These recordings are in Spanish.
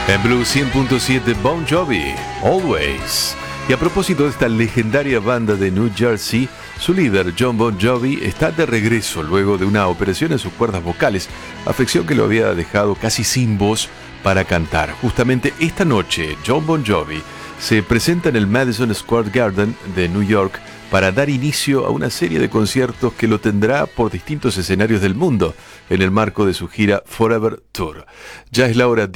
En Blue 100.7 Bon Jovi, Always. Y a propósito de esta legendaria banda de New Jersey, su líder, Jon Bon Jovi, está de regreso luego de una operación en sus cuerdas vocales, afección que lo había dejado casi sin voz para cantar. Justamente esta noche, Jon Bon Jovi se presenta en el Madison Square Garden de New York para dar inicio a una serie de conciertos que lo tendrá por distintos escenarios del mundo en el marco de su gira Forever Tour. Ya es la hora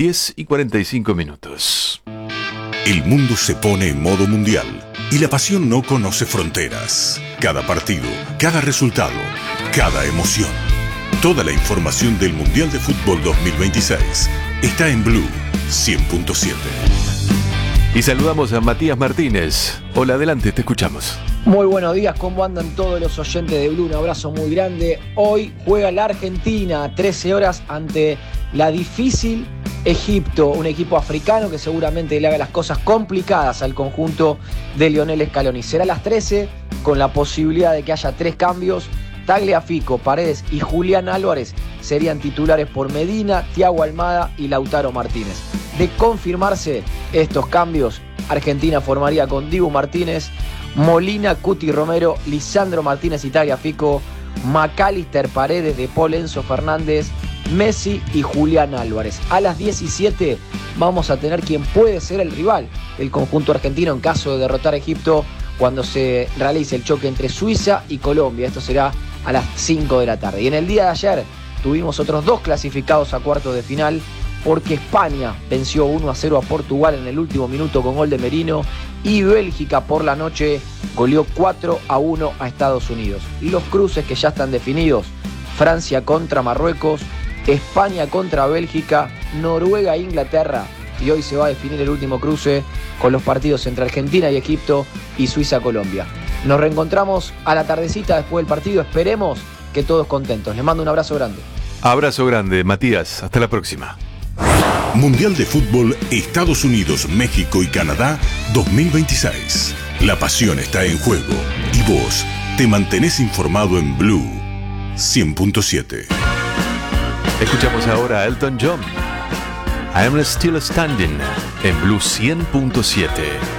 10:45. El mundo se pone en modo mundial y la pasión no conoce fronteras. Cada partido, cada resultado, cada emoción. Toda la información del Mundial de Fútbol 2026 está en Blue 100.7. Y saludamos a Matías Martínez. Hola, adelante, te escuchamos. Muy buenos días, ¿cómo andan todos los oyentes de Blue? Un abrazo muy grande. Hoy juega la Argentina a 13 horas ante la difícil Egipto, un equipo africano que seguramente le haga las cosas complicadas al conjunto de Lionel Scaloni. Será a las 13 con la posibilidad de que haya 3 cambios. Tagliafico, Paredes y Julián Álvarez serían titulares por Medina, Thiago Almada y Lautaro Martínez. De confirmarse estos cambios, Argentina formaría con Dibu Martínez, Molina, Cuti Romero, Lisandro Martínez y Tagliafico, McAllister, Paredes, De Paul, Enzo Fernández, Messi y Julián Álvarez. A las 17 vamos a tener quien puede ser el rival del conjunto argentino en caso de derrotar a Egipto cuando se realice el choque entre Suiza y Colombia. Esto será a las 5 de la tarde. Y en el día de ayer tuvimos otros 2 clasificados a cuartos de final porque España venció 1-0 a Portugal en el último minuto con gol de Merino y Bélgica por la noche goleó 4-1 a Estados Unidos. Los cruces que ya están definidos: Francia contra Marruecos, España contra Bélgica, Noruega e Inglaterra, y hoy se va a definir el último cruce con los partidos entre Argentina y Egipto y Suiza-Colombia. Nos reencontramos a la tardecita después del partido, esperemos que todos contentos. Les mando un abrazo grande. Abrazo grande, Matías, hasta la próxima. Mundial de Fútbol Estados Unidos, México y Canadá 2026. La pasión está en juego y vos te mantenés informado en Blue 100.7. Escuchamos ahora a Elton John. I'm Still Standing en Blue 100.7.